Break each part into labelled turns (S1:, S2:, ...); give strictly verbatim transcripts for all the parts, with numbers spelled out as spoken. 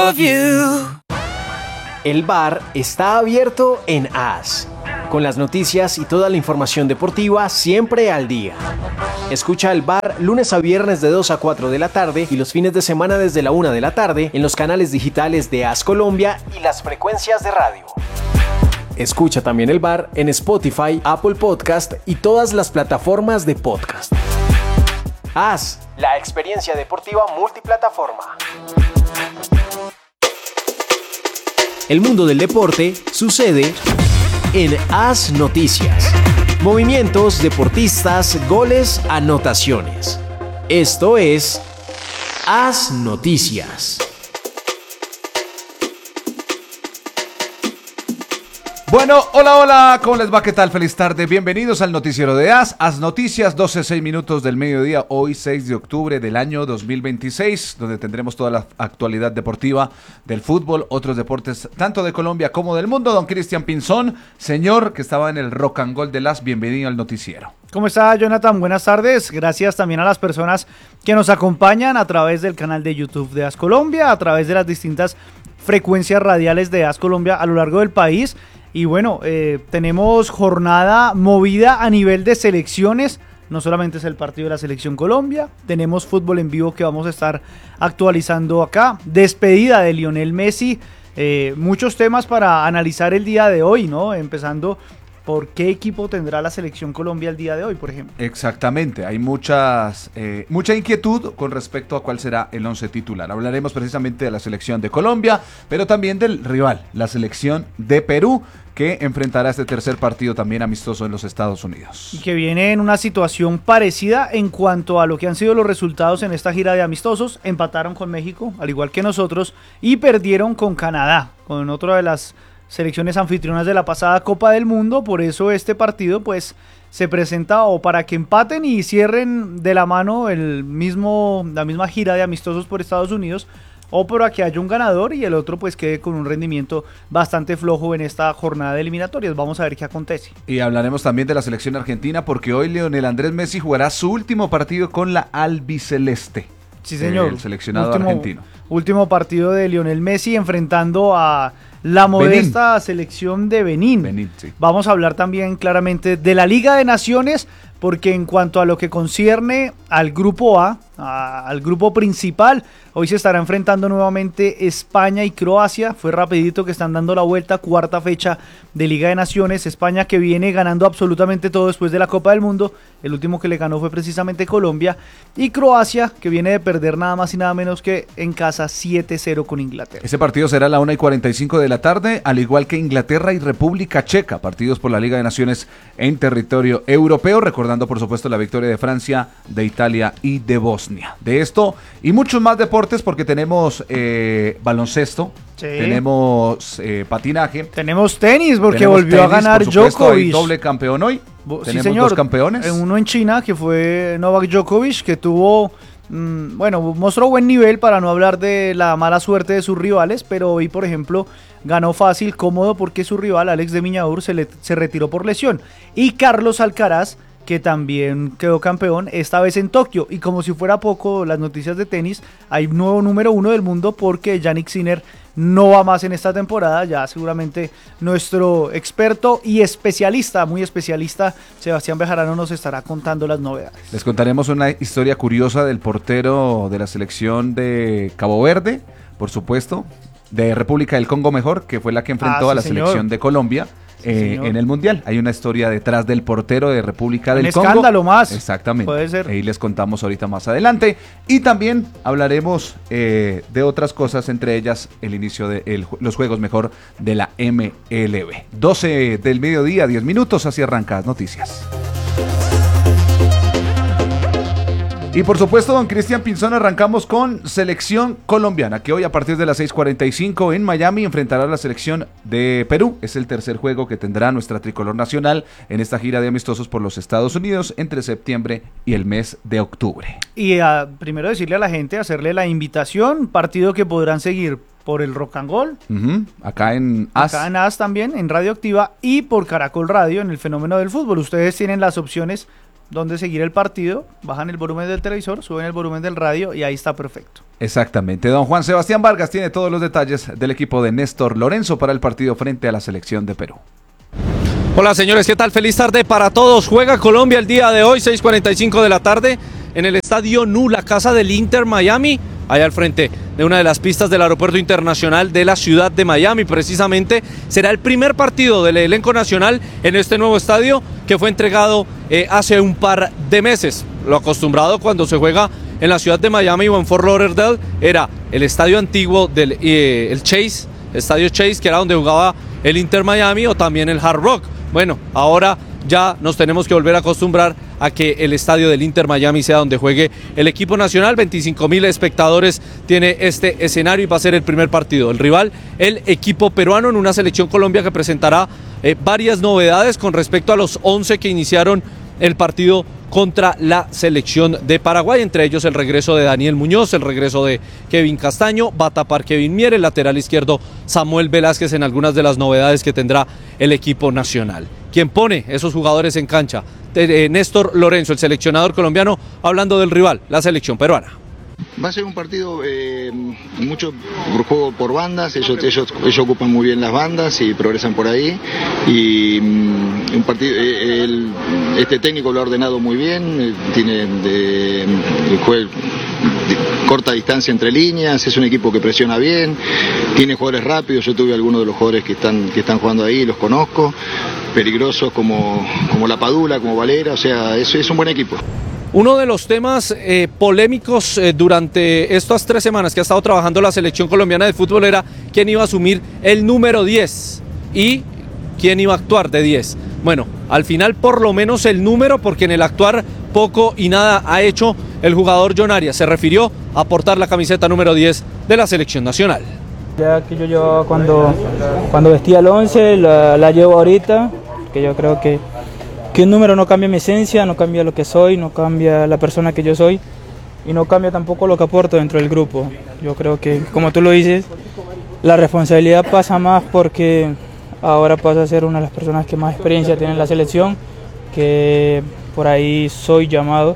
S1: of you.
S2: El bar está abierto en A S, con las noticias y toda la información deportiva siempre al día. Escucha el bar lunes a viernes de dos a cuatro de la tarde y los fines de semana desde la una de la tarde en los canales digitales de A S Colombia y las frecuencias de radio. Escucha también el bar en Spotify, Apple Podcast y todas las plataformas de podcast. A S, la experiencia deportiva multiplataforma. El mundo del deporte sucede en A S Noticias. Movimientos, deportistas, goles, anotaciones. Esto es A S Noticias.
S3: Bueno, hola, hola, ¿cómo les va? ¿Qué tal? Feliz tarde, bienvenidos al noticiero de A S, A S Noticias, doce, seis minutos del mediodía, hoy seis de octubre del año dos mil veintiséis, donde tendremos toda la actualidad deportiva del fútbol, otros deportes, tanto de Colombia como del mundo. Don Cristian Pinzón, señor que estaba en el Rock and Roll de las, bienvenido al noticiero.
S4: ¿Cómo está, Jonathan? Buenas tardes. Gracias también a las personas que nos acompañan a través del canal de YouTube de A S Colombia, a través de las distintas frecuencias radiales de A S Colombia a lo largo del país. Y bueno, eh, tenemos jornada movida a nivel de selecciones. No solamente es el partido de la Selección Colombia, tenemos fútbol en vivo que vamos a estar actualizando acá. Despedida de Lionel Messi, eh, muchos temas para analizar el día de hoy, ¿no? Empezando por qué equipo tendrá la Selección Colombia el día de hoy, por ejemplo.
S3: Exactamente, hay muchas, eh, mucha inquietud con respecto a cuál será el once titular. Hablaremos precisamente de la Selección de Colombia, pero también del rival, la Selección de Perú, que enfrentará este tercer partido también amistoso en los Estados Unidos.
S4: Y que viene en una situación parecida en cuanto a lo que han sido los resultados en esta gira de amistosos. Empataron con México, al igual que nosotros, y perdieron con Canadá, con otra de las selecciones anfitrionas de la pasada Copa del Mundo. Por eso este partido pues se presenta o para que empaten y cierren de la mano el mismo, la misma gira de amistosos por Estados Unidos, o para que haya un ganador y el otro pues quede con un rendimiento bastante flojo en esta jornada de eliminatorias. Vamos a ver qué acontece.
S3: Y hablaremos también de la selección argentina, porque hoy Lionel Andrés Messi jugará su último partido con la albiceleste.
S4: Sí, señor.
S3: El seleccionado
S4: último,
S3: argentino.
S4: Último partido de Lionel Messi enfrentando a la modesta Benín. Selección de Benín.
S3: Benín, sí.
S4: Vamos a hablar también claramente de la Liga de Naciones, porque en cuanto a lo que concierne al grupo A, a, al grupo principal, hoy se estará enfrentando nuevamente España y Croacia. Fue rapidito que están dando la vuelta, cuarta fecha de Liga de Naciones. España que viene ganando absolutamente todo después de la Copa del Mundo. El último que le ganó fue precisamente Colombia. Y Croacia que viene de perder nada más y nada menos que en casa siete cero con Inglaterra.
S3: Ese partido será a la una y cuarenta y cinco de la tarde, al igual que Inglaterra y República Checa, partidos por la Liga de Naciones en territorio europeo, recordando por supuesto la victoria de Francia, de Italia y de Bosnia. De esto y muchos más deportes, porque tenemos eh, baloncesto, sí. tenemos eh, patinaje,
S4: tenemos tenis, porque
S3: tenemos
S4: volvió
S3: tenis,
S4: a ganar
S3: por supuesto,
S4: Djokovic.
S3: Hay doble campeón hoy.
S4: Bo-
S3: tenemos
S4: sí, señor.
S3: dos campeones.
S4: Uno en China, que fue Novak Djokovic, que tuvo, mmm, bueno, mostró buen nivel, para no hablar de la mala suerte de sus rivales, pero hoy, por ejemplo, ganó fácil, cómodo, porque su rival, Alex de Minaur, se, le, se retiró por lesión. Y Carlos Alcaraz, que también quedó campeón, esta vez en Tokio. Y como si fuera poco, las noticias de tenis, hay un nuevo número uno del mundo, porque Jannik Sinner no va más en esta temporada. Ya seguramente nuestro experto y especialista, muy especialista, Sebastián Bejarano, nos estará contando las novedades.
S3: Les contaremos una historia curiosa del portero de la selección de Cabo Verde, por supuesto, de República del Congo mejor, que fue la que enfrentó
S4: ah, sí,
S3: a la
S4: señor.
S3: selección de Colombia. Sí, eh, en el Mundial. Hay una historia detrás del portero de República del Congo.
S4: Un escándalo más.
S3: Exactamente.
S4: Puede ser.
S3: Ahí les contamos ahorita más adelante. Y también hablaremos eh, de otras cosas, entre ellas el inicio de el, los juegos mejor de la M L B. doce del mediodía, diez minutos, así arranca Noticias. Y por supuesto, don Cristian Pinzón, arrancamos con selección colombiana, que hoy a partir de las seis cuarenta y cinco en Miami enfrentará a la selección de Perú. Es el tercer juego que tendrá nuestra tricolor nacional en esta gira de amistosos por los Estados Unidos entre septiembre y el mes de octubre.
S4: Y a, primero decirle a la gente, hacerle la invitación, partido que podrán seguir por el Rock and Roll,
S3: uh-huh. acá en A S.
S4: Acá en A S también, en Radio Activa, y por Caracol Radio, en el Fenómeno del Fútbol. Ustedes tienen las opciones dónde seguir el partido, bajan el volumen del televisor, suben el volumen del radio y ahí está perfecto.
S3: Exactamente. Don Juan Sebastián Vargas tiene todos los detalles del equipo de Néstor Lorenzo para el partido frente a la selección de Perú.
S1: Hola señores, ¿qué tal? Feliz tarde para todos. Juega Colombia el día de hoy, seis cuarenta y cinco de la tarde, en el Estadio Nu, la casa del Inter Miami, allá al frente de una de las pistas del Aeropuerto Internacional de la ciudad de Miami. Precisamente será el primer partido del elenco nacional en este nuevo estadio que fue entregado eh, hace un par de meses. Lo acostumbrado cuando se juega en la ciudad de Miami o en Fort Lauderdale era el estadio antiguo del eh, el Chase, estadio Chase, que era donde jugaba el Inter Miami, o también el Hard Rock. Bueno, ahora ya nos tenemos que volver a acostumbrar a que el estadio del Inter Miami sea donde juegue el equipo nacional. veinticinco mil espectadores tiene este escenario y va a ser el primer partido. El rival, el equipo peruano, en una selección Colombia que presentará eh, varias novedades con respecto a los once que iniciaron el partido contra la selección de Paraguay, entre ellos el regreso de Daniel Muñoz, el regreso de Kevin Castaño, va a tapar Kevin Mier, el lateral izquierdo Samuel Velázquez, en algunas de las novedades que tendrá el equipo nacional. Quien pone esos jugadores en cancha, eh, Néstor Lorenzo, el seleccionador colombiano, hablando del rival, la selección peruana.
S5: Va a ser un partido eh, mucho por juego por bandas, ellos, ellos, ellos ocupan muy bien las bandas y progresan por ahí, y um, un partido, eh, el, este técnico lo ha ordenado muy bien, eh, tiene de, el juego de corta distancia entre líneas, es un equipo que presiona bien, tiene jugadores rápidos, yo tuve algunos de los jugadores que están, que están jugando ahí, los conozco, peligrosos como, como La Padula, como Valera, o sea, es, es un buen equipo.
S1: Uno de los temas eh, polémicos eh, durante estas tres semanas que ha estado trabajando la selección colombiana de fútbol era quién iba a asumir el número diez y quién iba a actuar de diez. Bueno, al final por lo menos el número, porque en el actuar poco y nada ha hecho el jugador John Arias. Se refirió a portar la camiseta número diez de la selección nacional.
S6: Ya que yo llevaba cuando, cuando vestía el once, la, la llevo ahorita, que yo creo que que un número no cambia mi esencia, no cambia lo que soy, no cambia la persona que yo soy y no cambia tampoco lo que aporto dentro del grupo. Yo creo que, como tú lo dices, la responsabilidad pasa más porque ahora paso a ser una de las personas que más experiencia tiene en la selección, que por ahí soy llamado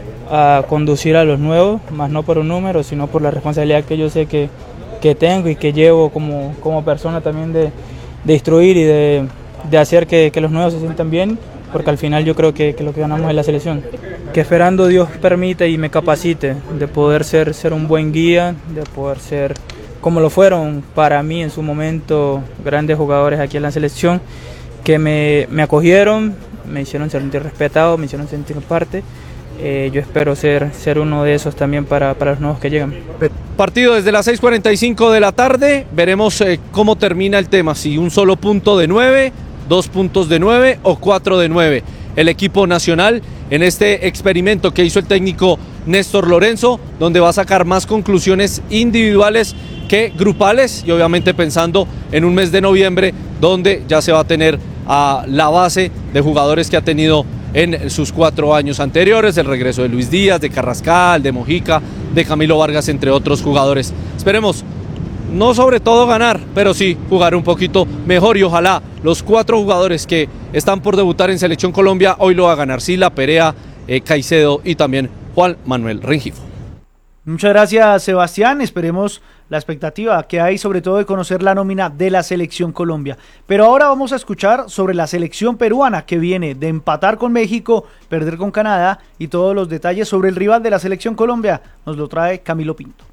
S6: a conducir a los nuevos, más no por un número, sino por la responsabilidad que yo sé que, que tengo y que llevo como, como persona también de, de instruir y de, de hacer que, que los nuevos se sientan bien, porque al final yo creo que, que lo que ganamos es la selección. Que esperando Dios permita y me capacite de poder ser, ser un buen guía, de poder ser como lo fueron para mí en su momento grandes jugadores aquí en la selección, que me, me acogieron, me hicieron sentir respetado, me hicieron sentir parte. Eh, yo espero ser, ser uno de esos también para, para los nuevos que llegan.
S1: Partido desde las seis cuarenta y cinco de la tarde, veremos eh, cómo termina el tema, si un solo punto de nueve, dos puntos de nueve o cuatro de nueve. El equipo nacional en este experimento que hizo el técnico Néstor Lorenzo, donde va a sacar más conclusiones individuales que grupales y obviamente pensando en un mes de noviembre donde ya se va a tener a la base de jugadores que ha tenido en sus cuatro años anteriores, el regreso de Luis Díaz, de Carrascal, de Mojica, de Camilo Vargas, entre otros jugadores. Esperemos no sobre todo ganar, pero sí jugar un poquito mejor y ojalá los cuatro jugadores que están por debutar en Selección Colombia hoy lo hagan: Arcila, Perea, eh, Caicedo y también Juan Manuel Rengifo.
S4: Muchas gracias, Sebastián. Esperemos la expectativa que hay, sobre todo de conocer la nómina de la Selección Colombia. Pero ahora vamos a escuchar sobre la selección peruana, que viene de empatar con México, perder con Canadá, y todos los detalles sobre el rival de la Selección Colombia nos lo trae Camilo Pinto.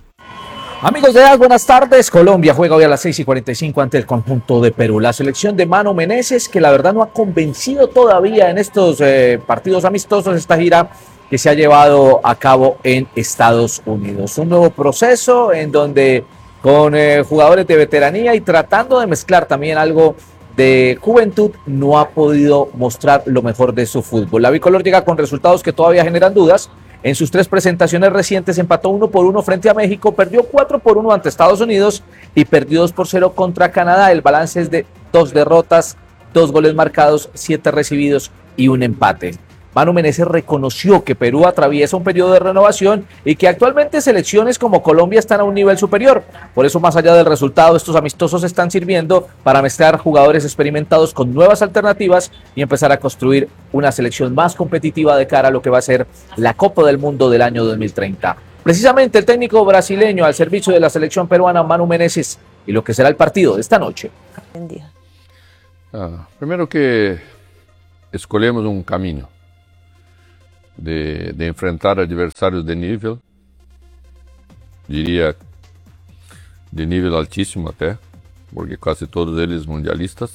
S7: Amigos de A S, buenas tardes. Colombia juega hoy a las seis y cuarenta y cinco ante el conjunto de Perú. La selección de Mano Meneses, que la verdad no ha convencido todavía en estos eh, partidos amistosos, esta gira que se ha llevado a cabo en Estados Unidos. Un nuevo proceso en donde con eh, jugadores de veteranía y tratando de mezclar también algo de juventud, no ha podido mostrar lo mejor de su fútbol. La bicolor llega con resultados que todavía generan dudas. En sus tres presentaciones recientes empató uno por uno frente a México, perdió cuatro por uno ante Estados Unidos y perdió dos por cero contra Canadá. El balance es de dos derrotas, dos goles marcados, siete recibidos y un empate. Manu Meneses reconoció que Perú atraviesa un periodo de renovación y que actualmente selecciones como Colombia están a un nivel superior. Por eso, más allá del resultado, estos amistosos están sirviendo para mezclar jugadores experimentados con nuevas alternativas y empezar a construir una selección más competitiva de cara a lo que va a ser la Copa del Mundo del año dos mil treinta. Precisamente el técnico brasileño al servicio de la selección peruana, Manu Meneses, y lo que será el partido de esta noche.
S8: Ah, primero que escolhemos um caminho de, de enfrentar adversários de nível, diria de nível altíssimo até, porque quase todos eles mundialistas,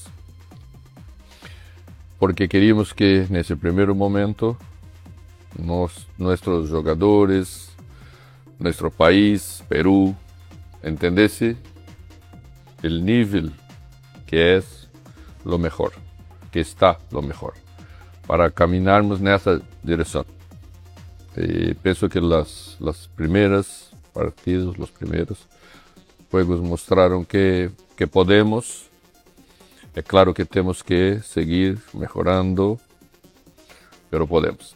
S8: porque queríamos que nesse primeiro momento nos, nossos jogadores, nosso país, Perú, entendesse o nível que é lo mejor, que está lo mejor, para caminharmos nessa direção. E penso que las, las primeras partidos, los primeros juegos mostraram que, que podemos. É claro que temos que seguir mejorando, pero podemos.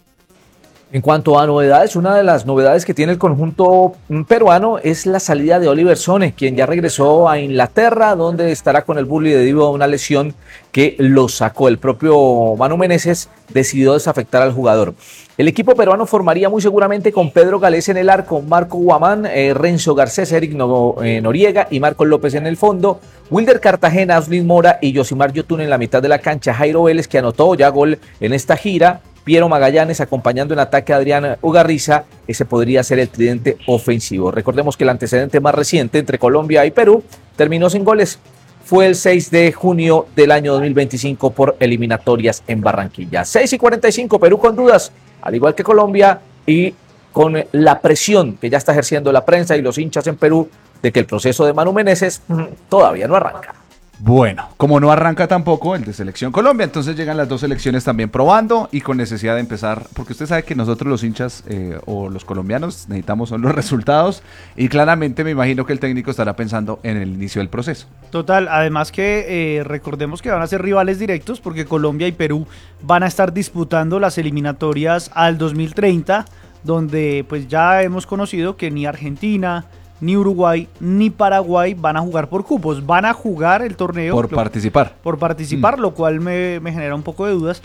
S7: En cuanto a novedades, una de las novedades que tiene el conjunto peruano es la salida de Oliver Sone, quien ya regresó a Inglaterra, donde estará con el Burnley debido a una lesión que lo sacó. El propio Manu Meneses decidió desafectar al jugador. El equipo peruano formaría muy seguramente con Pedro Galés en el arco, Marco Guamán, eh, Renzo Garcés, Eric no, eh, Noriega y Marcos López en el fondo, Wilder Cartagena, Aslin Mora y Yosimar Yotun en la mitad de la cancha, Jairo Vélez, que anotó ya gol en esta gira, Piero Magallanes acompañando en ataque a Adrián Ugarriza. Ese podría ser el tridente ofensivo. Recordemos que el antecedente más reciente entre Colombia y Perú terminó sin goles. Fue el seis de junio del año dos mil veinticinco por eliminatorias en Barranquilla. seis y cuarenta y cinco, Perú con dudas, al igual que Colombia, y con la presión que ya está ejerciendo la prensa y los hinchas en Perú de que el proceso de Manu Meneses todavía no arranca.
S3: Bueno, como no arranca tampoco el de Selección Colombia, entonces llegan las dos selecciones también probando y con necesidad de empezar, porque usted sabe que nosotros los hinchas eh, o los colombianos necesitamos son los resultados y claramente me imagino que el técnico estará pensando en el inicio del proceso.
S4: Total, además que eh, recordemos que van a ser rivales directos porque Colombia y Perú van a estar disputando las eliminatorias al dos mil treinta, donde pues ya hemos conocido que ni Argentina, ni Uruguay, ni Paraguay van a jugar por cupos, van a jugar el torneo.
S3: Por
S4: lo,
S3: participar.
S4: Por participar,
S3: mm.
S4: lo cual me, me genera un poco de dudas.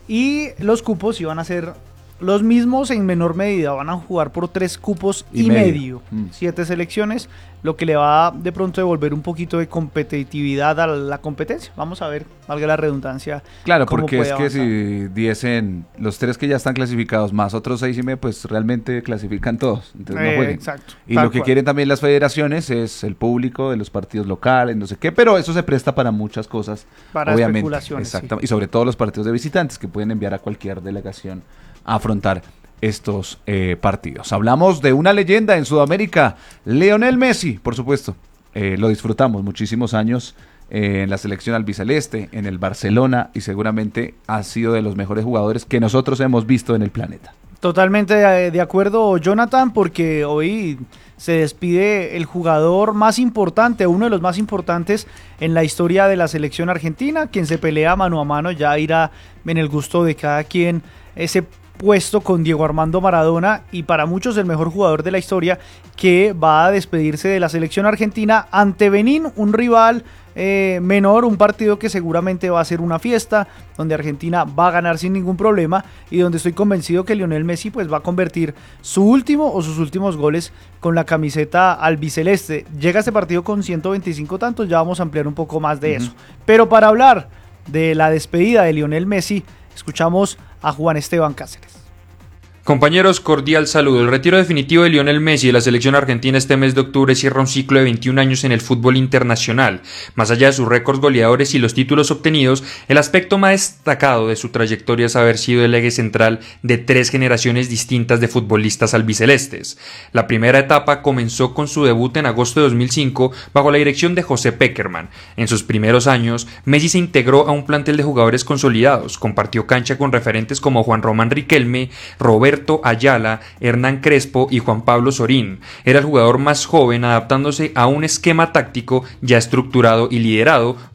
S4: Y los cupos iban a ser los mismos en menor medida, van a jugar por tres cupos y, y medio, medio. Mm. siete selecciones, lo que le va a de pronto devolver un poquito de competitividad a la competencia. Vamos a ver, valga la redundancia.
S3: Claro, porque es avanzar. Que si diesen los tres que ya están clasificados más otros seis y medio, pues realmente clasifican todos. Entonces eh, no jueguen.
S4: Exacto.
S3: Y lo que cual. quieren también las federaciones es el público de los partidos locales, no sé qué, pero eso se presta para muchas cosas.
S4: Para
S3: obviamente.
S4: especulaciones.
S3: Exactamente. Sí. Y sobre todo los partidos de visitantes que pueden enviar a cualquier delegación a afrontar estos eh, partidos. Hablamos de una leyenda en Sudamérica, Lionel Messi, por supuesto. Eh, lo disfrutamos muchísimos años eh, en la selección albiceleste, en el Barcelona, y seguramente ha sido de los mejores jugadores que nosotros hemos visto en el planeta.
S4: Totalmente de acuerdo, Jonathan, porque hoy se despide el jugador más importante, uno de los más importantes en la historia de la selección argentina, quien se pelea mano a mano, ya irá en el gusto de cada quien ese puesto con Diego Armando Maradona, y para muchos el mejor jugador de la historia, que va a despedirse de la selección argentina ante Benín, un rival eh, menor, un partido que seguramente va a ser una fiesta, donde Argentina va a ganar sin ningún problema y donde estoy convencido que Lionel Messi pues va a convertir su último o sus últimos goles con la camiseta albiceleste. Llega este partido con ciento veinticinco tantos, ya vamos a ampliar un poco más de uh-huh. eso. Pero para hablar de la despedida de Lionel Messi, escuchamos a Juan Esteban Cáceres.
S9: Compañeros, cordial saludo. El retiro definitivo de Lionel Messi de la selección argentina este mes de octubre cierra un ciclo de veintiún años en el fútbol internacional. Más allá de sus récords goleadores y los títulos obtenidos, el aspecto más destacado de su trayectoria es haber sido el eje central de tres generaciones distintas de futbolistas albicelestes. La primera etapa comenzó con su debut en agosto de dos mil cinco bajo la dirección de José Pekerman. En sus primeros años, Messi se integró a un plantel de jugadores consolidados, compartió cancha con referentes como Juan Román Riquelme, Roberto Ayala, Hernán Crespo y Juan Pablo Sorín. Era el jugador más joven adaptándose a un esquema táctico ya estructurado y liderado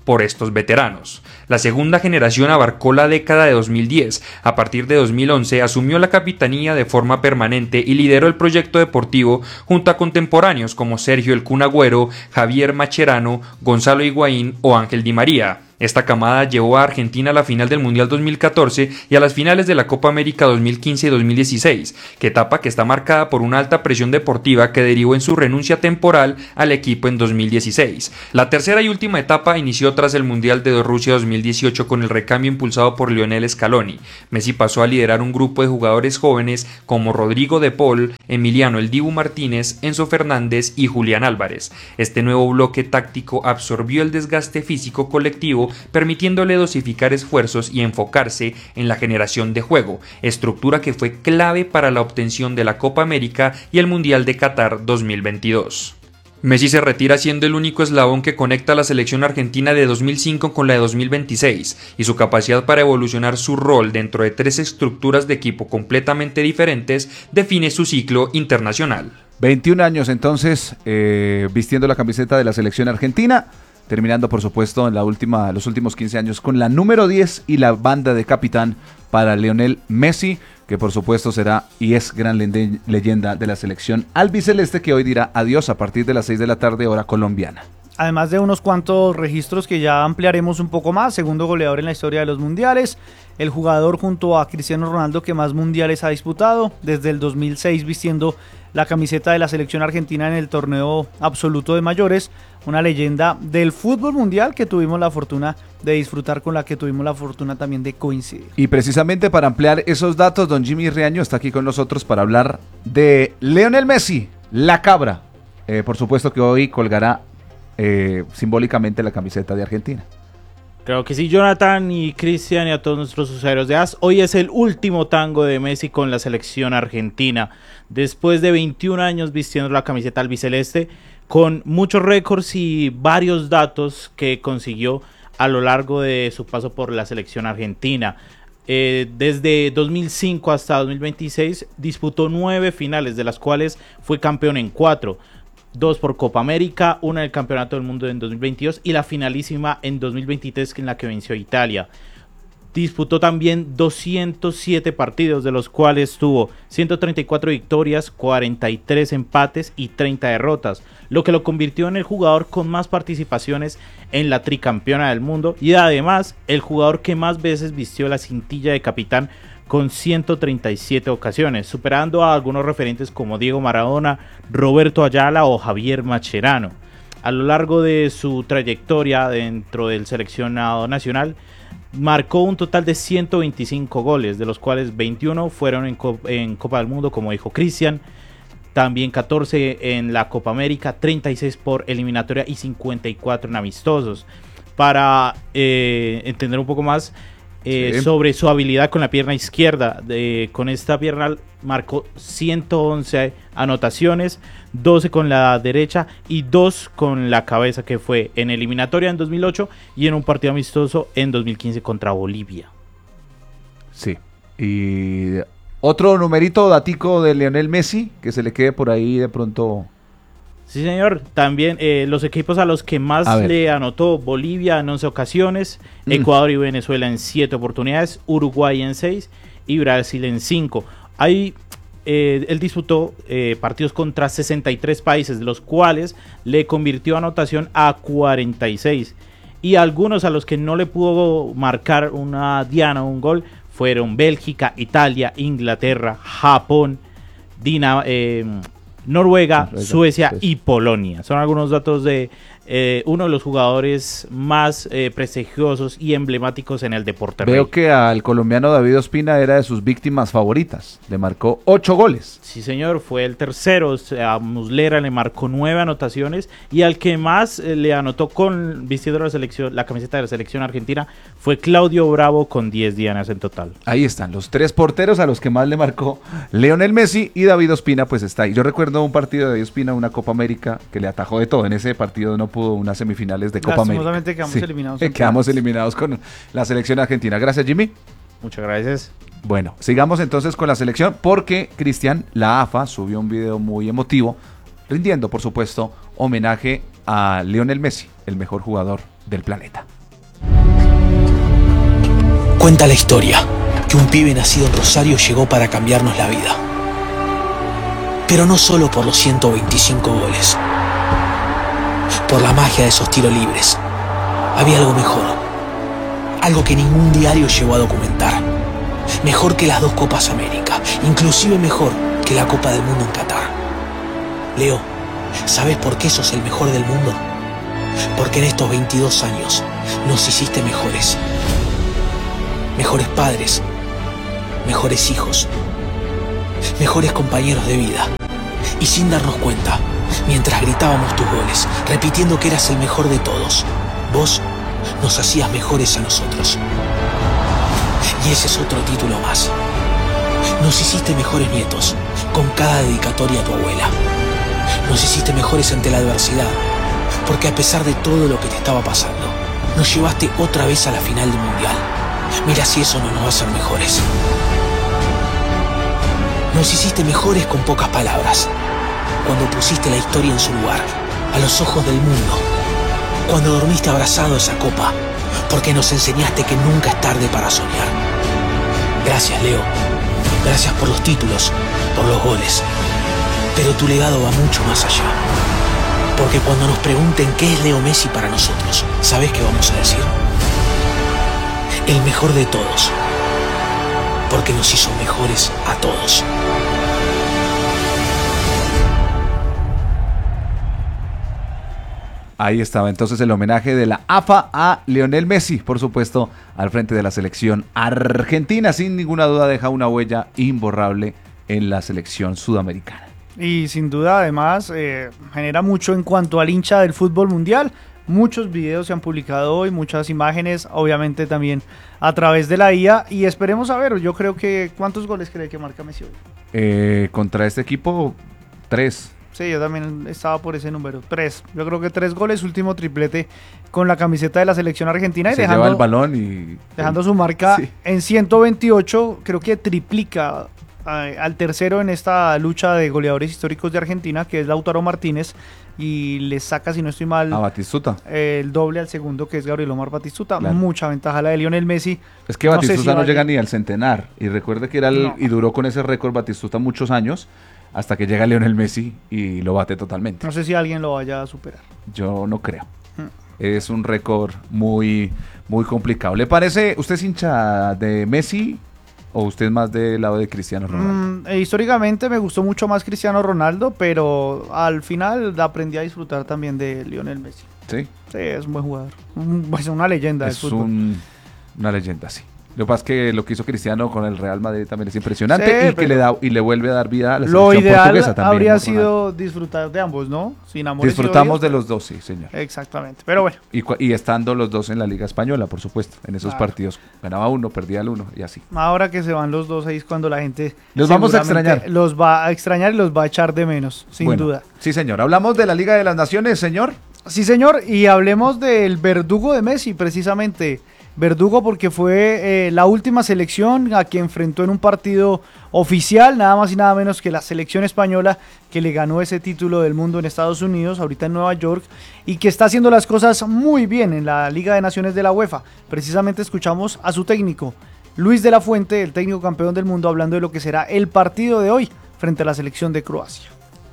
S9: por estos veteranos. La segunda generación abarcó la década de dos mil diez. A partir de dos mil once asumió la capitanía de forma permanente y lideró el proyecto deportivo junto a contemporáneos como Sergio El Kun Agüero, Javier Mascherano, Gonzalo Higuaín o Ángel Di María. Esta camada llevó a Argentina a la final del Mundial dos mil catorce y a las finales de la Copa América dos mil quince y dos mil dieciséis, que etapa que está marcada por una alta presión deportiva que derivó en su renuncia temporal al equipo en dos mil dieciséis. La tercera y última etapa inició tras el Mundial de Rusia dos mil dieciocho con el recambio impulsado por Lionel Scaloni. Messi pasó a liderar un grupo de jugadores jóvenes como Rodrigo de Paul, Emiliano El Dibu Martínez, Enzo Fernández y Julián Álvarez. Este nuevo bloque táctico absorbió el desgaste físico colectivo, permitiéndole dosificar esfuerzos y enfocarse en la generación de juego, estructura que fue clave para la obtención de la Copa América y el Mundial de Qatar dos mil veintidós. Messi se retira siendo el único eslabón que conecta a la selección argentina de dos mil cinco con la de dos mil veintiséis, y su capacidad para evolucionar su rol dentro de tres estructuras de equipo completamente diferentes define su ciclo internacional.
S3: veintiún años entonces eh, vistiendo la camiseta de la selección argentina, terminando por supuesto en la última, los últimos quince años con la número diez y la banda de capitán para Lionel Messi, que por supuesto será y es gran lende- leyenda de la selección albiceleste, que hoy dirá adiós a partir de las seis de la tarde hora colombiana.
S4: Además de unos cuantos registros que ya ampliaremos un poco más. Segundo goleador en la historia de los mundiales, el jugador junto a Cristiano Ronaldo que más mundiales ha disputado, desde el dos mil seis vistiendo la camiseta de la selección argentina en el torneo absoluto de mayores, una leyenda del fútbol mundial que tuvimos la fortuna de disfrutar, con la que tuvimos la fortuna también de coincidir.
S3: Y precisamente para ampliar esos datos, don Jimmy Riaño está aquí con nosotros para hablar de Lionel Messi, la cabra. Eh, por supuesto que hoy colgará eh, simbólicamente la camiseta de Argentina.
S10: Creo que sí, Jonathan y Cristian y a todos nuestros usuarios de A S. Hoy es el último tango de Messi con la selección argentina. Después de veintiún años vistiendo la camiseta albiceleste, con muchos récords y varios datos que consiguió a lo largo de su paso por la selección argentina. Eh, desde dos mil cinco hasta dos mil veintiséis disputó nueve finales, de las cuales fue campeón en cuatro. Dos por Copa América, una del Campeonato del Mundo en dos mil veintidós y la finalísima en dos mil veintitrés, en la que venció a Italia. Disputó también doscientos siete partidos, de los cuales tuvo ciento treinta y cuatro victorias, cuarenta y tres empates y treinta derrotas, lo que lo convirtió en el jugador con más participaciones en la tricampeona del mundo y además el jugador que más veces vistió la cintilla de capitán, con ciento treinta y siete ocasiones, superando a algunos referentes como Diego Maradona, Roberto Ayala o Javier Mascherano. A lo largo de su trayectoria dentro del seleccionado nacional, marcó un total de ciento veinticinco goles, de los cuales veintiuno fueron en, Cop- en Copa del Mundo, como dijo Cristian, también catorce en la Copa América, treinta y seis por eliminatoria y cincuenta y cuatro en amistosos. Para eh, entender un poco más eh, sí. sobre su habilidad con la pierna izquierda, de, con esta pierna marcó ciento once anotaciones, doce con la derecha y dos con la cabeza, que fue en eliminatoria en dos mil ocho y en un partido amistoso en dos mil quince contra Bolivia.
S3: Sí, y otro numerito datico de Lionel Messi, que se le quede por ahí de pronto.
S10: Sí, señor. También eh, los equipos a los que más le anotó: Bolivia en once ocasiones, mm. Ecuador y Venezuela en siete oportunidades, Uruguay en seis y Brasil en cinco. Ahí eh, él disputó eh, partidos contra sesenta y tres países, de los cuales le convirtió anotación a cuarenta y seis. Y algunos a los que no le pudo marcar una diana o un gol fueron Bélgica, Italia, Inglaterra, Japón, Dina, eh, Noruega, Noruega, Suecia pues. y Polonia. Son algunos datos de eh, uno de los jugadores más eh, prestigiosos y emblemáticos en el deporte.
S3: Veo
S10: rey.
S3: que al colombiano David Ospina era de sus víctimas favoritas. Le marcó ocho goles.
S10: Sí, señor, fue el tercero. O sea, a Muslera le marcó nueve anotaciones y al que más eh, le anotó con vistiendo la selección, la camiseta de la selección argentina, fue Claudio Bravo, con diez dianas en total.
S3: Ahí están los tres porteros a los que más le marcó Lionel Messi, y David Ospina pues está ahí. Yo recuerdo un partido de David Ospina, una Copa América, que le atajó de todo. En ese partido no pudo unas semifinales de Copa América.
S4: quedamos
S3: sí,
S4: eliminados.
S3: Quedamos eliminados con la selección argentina. Gracias, Jimmy.
S10: Muchas gracias.
S3: Bueno, sigamos entonces con la selección, porque Cristian, la A F A, subió un video muy emotivo, rindiendo, por supuesto, homenaje a Lionel Messi, el mejor jugador del planeta.
S11: Cuenta la historia que un pibe nacido en Rosario llegó para cambiarnos la vida. Pero no solo por los ciento veinticinco goles, por la magia de esos tiros libres. Había algo mejor, algo que ningún diario llegó a documentar. Mejor que las dos Copas América, inclusive mejor que la Copa del Mundo en Qatar. Leo, ¿sabes por qué sos el mejor del mundo? Porque en estos veintidós años nos hiciste mejores. Mejores padres, mejores hijos, mejores compañeros de vida. Y sin darnos cuenta, mientras gritábamos tus goles, repitiendo que eras el mejor de todos, vos nos hacías mejores a nosotros. Y ese es otro título más. Nos hiciste mejores nietos, con cada dedicatoria a tu abuela. Nos hiciste mejores ante la adversidad, porque a pesar de todo lo que te estaba pasando, nos llevaste otra vez a la final del Mundial. Mira si eso no nos va a hacer mejores. Nos hiciste mejores con pocas palabras, cuando pusiste la historia en su lugar, a los ojos del mundo. Cuando dormiste abrazado a esa copa, porque nos enseñaste que nunca es tarde para soñar. Gracias, Leo. Gracias por los títulos, por los goles. Pero tu legado va mucho más allá. Porque cuando nos pregunten qué es Leo Messi para nosotros, ¿sabés qué vamos a decir? El mejor de todos. Porque nos hizo mejores a todos.
S3: Ahí estaba entonces el homenaje de la A F A a Lionel Messi, por supuesto, al frente de la selección argentina. Sin ninguna duda deja una huella imborrable en la selección sudamericana.
S4: Y sin duda además eh, genera mucho en cuanto al hincha del fútbol mundial. Muchos videos se han publicado hoy, muchas imágenes, obviamente también a través de la I A. Y esperemos a ver, yo creo que ¿cuántos goles cree que marca Messi hoy?
S3: Eh, contra este equipo, tres.
S4: Sí, yo también estaba por ese número, tres. Yo creo que tres goles, último triplete con la camiseta de la selección argentina. Y
S3: Se
S4: dejando,
S3: lleva el balón y...
S4: dejando su marca
S3: sí.
S4: en ciento veintiocho, creo que triplica eh, al tercero en esta lucha de goleadores históricos de Argentina, que es Lautaro Martínez, y le saca, si no estoy mal,
S3: a Batistuta.
S4: Eh, el doble al segundo, que es Gabriel Omar Batistuta.
S3: Claro.
S4: Mucha ventaja la de Lionel Messi.
S3: Es que Batistuta no, sé si no
S4: vaya...
S3: llega ni al centenar. Y recuerde que era el, no. y duró con ese récord Batistuta muchos años, hasta que llega Lionel Messi y lo bate totalmente.
S4: No sé si alguien lo vaya a superar.
S3: Yo no creo. Hmm. Es un récord muy, muy complicado. ¿Le parece, usted es hincha de Messi o usted es más del lado de Cristiano Ronaldo?
S4: Mm, eh, históricamente me gustó mucho más Cristiano Ronaldo, pero al final aprendí a disfrutar también de Lionel Messi.
S3: ¿Sí?
S4: Sí, es un buen jugador. Es una leyenda
S3: es
S4: del fútbol.
S3: Un, una leyenda, sí. Lo que pasa es que lo que hizo Cristiano con el Real Madrid también es impresionante sí, y que le da y le vuelve a dar vida a la selección portuguesa también.
S4: Lo ideal habría sido disfrutar de ambos, ¿no? Sin amor.
S3: Disfrutamos de los dos, sí, señor.
S4: Exactamente, pero bueno.
S3: Y, y estando los dos en la Liga Española, por supuesto, en esos claro. partidos. Ganaba uno, perdía el uno y así.
S4: Ahora que se van los dos ahí es cuando la gente...
S3: Los vamos a extrañar.
S4: Los va a extrañar y los va a echar de menos, sin
S3: bueno,
S4: duda.
S3: Sí, señor. ¿Hablamos de la Liga de las Naciones, señor?
S4: Sí, señor, y hablemos del verdugo de Messi, precisamente. Verdugo porque fue eh, la última selección a que enfrentó en un partido oficial, nada más y nada menos que la selección española que le ganó ese título del mundo en Estados Unidos, ahorita en Nueva York, y que está haciendo las cosas muy bien en la Liga de Naciones de la UEFA. Precisamente escuchamos a su técnico, Luis de la Fuente, el técnico campeón del mundo, hablando de lo que será el partido de hoy frente a la selección de Croacia.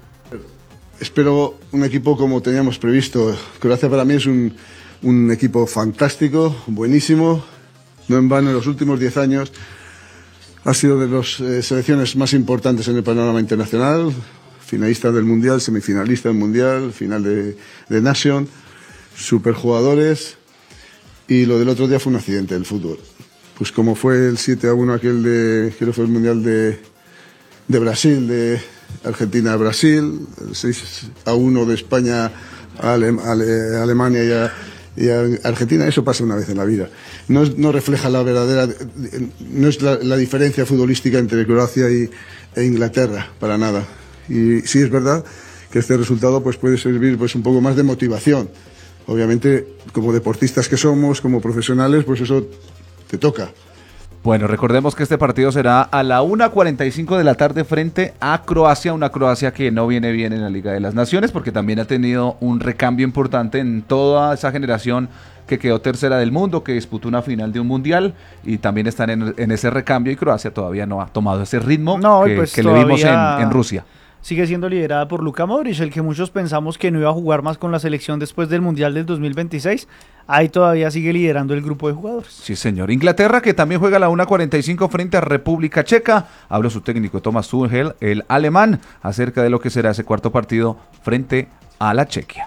S12: Espero un equipo como teníamos previsto. Croacia para mí es un... Un equipo fantástico, buenísimo, no en vano en los últimos diez años ha sido de las eh, selecciones más importantes en el panorama internacional, finalista del Mundial, semifinalista del Mundial, final de, de Nation, superjugadores, y lo del otro día fue un accidente del fútbol. Pues como fue el siete a uno aquel de, creo que fue el Mundial de, de Brasil, de Argentina a Brasil, el seis a uno de España a, Ale, a, a Alemania y a y a Argentina, eso pasa una vez en la vida. No, es, no refleja la verdadera, no es la, la diferencia futbolística entre Croacia y, e Inglaterra, para nada. Y sí es verdad que este resultado pues, puede servir pues, un poco más de motivación. Obviamente, como deportistas que somos, como profesionales, pues eso te toca.
S3: Bueno, recordemos que este partido será a la una cuarenta y cinco de la tarde frente a Croacia, una Croacia que no viene bien en la Liga de las Naciones porque también ha tenido un recambio importante en toda esa generación que quedó tercera del mundo, que disputó una final de un mundial y también están en, en ese recambio y Croacia todavía no ha tomado ese ritmo
S4: no,
S3: que,
S4: pues
S3: que le vimos en, en Rusia.
S4: Sigue siendo liderada por Luka Modric, el que muchos pensamos que no iba a jugar más con la selección después del Mundial del dos mil veintiséis. Ahí todavía sigue liderando el grupo de jugadores.
S3: Sí, señor. Inglaterra, que también juega a la una cuarenta y cinco frente a República Checa. Habló su técnico Thomas Tuchel, el alemán, acerca de lo que será ese cuarto partido frente a la Chequia.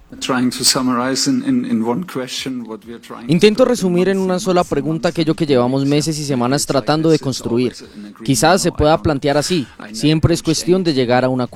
S13: Intento resumir en una sola pregunta aquello que llevamos meses y semanas tratando de construir. Quizás se pueda plantear así. Siempre es cuestión de llegar a una